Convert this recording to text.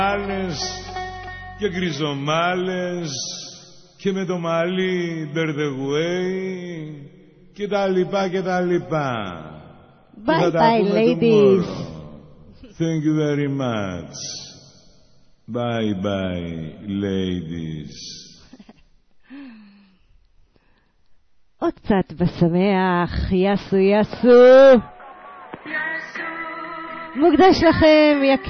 Άλλες και γκριζομάλες και με το μαλλί μπερδεγουέι και τα λοιπά και τα λοιπά. Bye bye ladies. Thank you very much. Bye bye ladies. עוד קצת בשמח, יסו יסו. מוקדש לכם יקר.